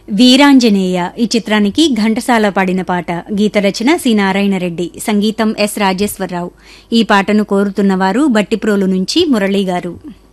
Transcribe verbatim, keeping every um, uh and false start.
వీరాంజనేయ ఈ చిత్రానికి ఘంటసాల పాడిన పాట, గీత రచన సి నారాయణరెడ్డి, సంగీతం ఎస్ రాజేశ్వరరావు. ఈ పాటను కోరుతున్నవారు బట్టిప్రోలు నుంచి మురళీ గారు.